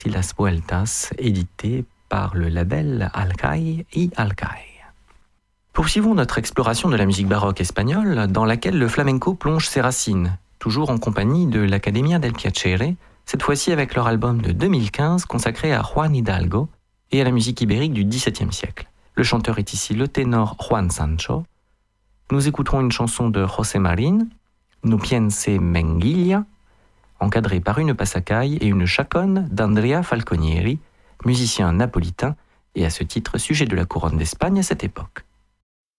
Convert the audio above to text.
y las vueltas, édité par le label Alcai y Alcai. Poursuivons notre exploration de la musique baroque espagnole, dans laquelle le flamenco plonge ses racines, toujours en compagnie de l'Accademia del Piacere, cette fois-ci avec leur album de 2015 consacré à Juan Hidalgo et à la musique ibérique du XVIIe siècle. Le chanteur est ici le ténor Juan Sancho. Nous écouterons une chanson de José Marín, No piense Menguilla, encadrée par une passacaille et une chaconne d'Andrea Falconieri, musicien napolitain et à ce titre sujet de la couronne d'Espagne à cette époque.